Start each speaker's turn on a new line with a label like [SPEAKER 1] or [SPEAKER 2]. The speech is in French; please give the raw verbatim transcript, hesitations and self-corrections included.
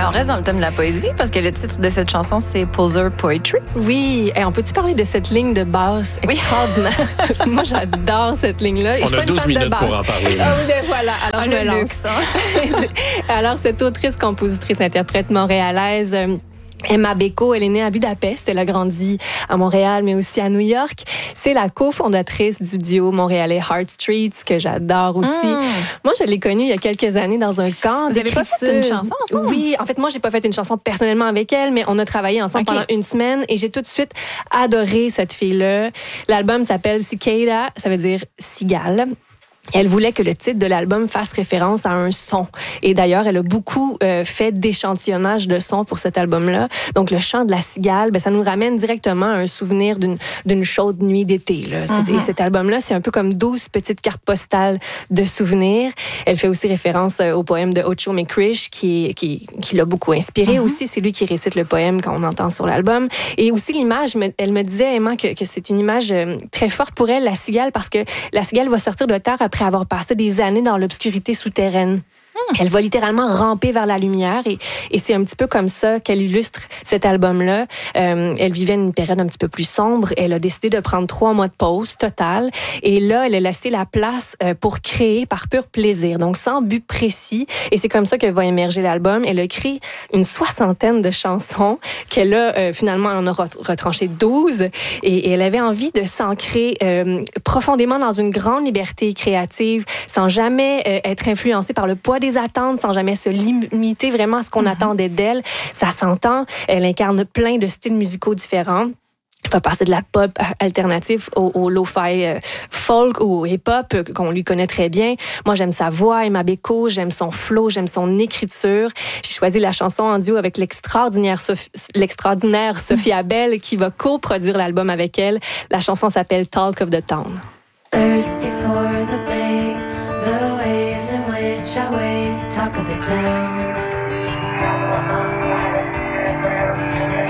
[SPEAKER 1] on reste dans le thème de la poésie parce que le titre de cette chanson, c'est Poser Poetry.
[SPEAKER 2] Oui, et on peut-tu parler de cette ligne de basse extraordinaire? Oui. Moi, j'adore cette ligne-là.
[SPEAKER 3] On a douze minutes pour en parler.
[SPEAKER 2] Ah oui, ben voilà. Alors,
[SPEAKER 1] ah,
[SPEAKER 2] je me lance.
[SPEAKER 1] Luxe, hein?
[SPEAKER 2] Alors, cette autrice, compositrice, interprète montréalaise... Euh, Emma Beko, elle est née à Budapest, elle a grandi à Montréal, mais aussi à New York. C'est la cofondatrice du duo montréalais Heart Streets, que j'adore aussi. Mm. Moi, je l'ai connue il y a quelques années dans un camp
[SPEAKER 1] Vous avez pas fait une chanson ensemble?
[SPEAKER 2] Oui, en fait, moi, j'ai pas fait une chanson personnellement avec elle, mais on a travaillé ensemble okay. pendant une semaine et j'ai tout de suite adoré cette fille-là. L'album s'appelle Cicada, ça veut dire cigale. Elle voulait que le titre de l'album fasse référence à un son. Et d'ailleurs, elle a beaucoup euh, fait d'échantillonnage de sons pour cet album-là. Donc, le chant de la cigale, ben, ça nous ramène directement à un souvenir d'une, d'une chaude nuit d'été. Là. Mm-hmm. Et cet album-là, c'est un peu comme douze petites cartes postales de souvenirs. Elle fait aussi référence au poème de Ocho McCrish, qui, qui, qui l'a beaucoup inspiré mm-hmm. aussi. C'est lui qui récite le poème qu'on entend sur l'album. Et aussi l'image, elle me disait, Emma, que, que c'est une image très forte pour elle, la cigale, parce que la cigale va sortir de terre après après avoir passé des années dans l'obscurité souterraine. Elle va littéralement ramper vers la lumière et, et c'est un petit peu comme ça qu'elle illustre cet album-là. Euh, elle vivait une période un petit peu plus sombre. Elle a décidé de prendre trois mois de pause totale et là, elle a laissé la place euh, pour créer par pur plaisir, donc sans but précis. Et c'est comme ça que va émerger l'album. Elle a écrit une soixantaine de chansons qu'elle a euh, finalement en a retranché douze et, et elle avait envie de s'ancrer euh, profondément dans une grande liberté créative sans jamais euh, être influencée par le poids des attentes, sans jamais se limiter vraiment à ce qu'on mm-hmm. attendait d'elle. Ça s'entend. Elle incarne plein de styles musicaux différents. Elle va passer de la pop alternative au, au lo-fi euh, folk ou hip-hop euh, qu'on lui connaît très bien. Moi, j'aime sa voix, Emma Beko, j'aime son flow, j'aime son écriture. J'ai choisi la chanson en duo avec l'extraordinaire, Sophie, l'extraordinaire Sophie Abel qui va coproduire l'album avec elle. La chanson s'appelle Talk of the Town.
[SPEAKER 4] Thirsty for the bay, the waves in which I wait, talk of the town.